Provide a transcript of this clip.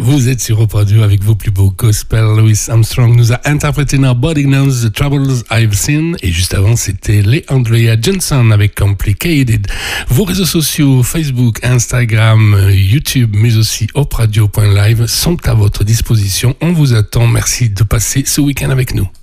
Vous êtes sur Europe Radio avec vos plus beaux gospel. Louis Armstrong nous a interprété Nobody Knows the Troubles I've Seen. Et juste avant, c'était Andrea Johnson avec Complicated. Vos réseaux sociaux, Facebook, Instagram, YouTube, mais aussi hopradio.live sont à votre disposition. On vous attend. Merci de passer ce week-end avec nous.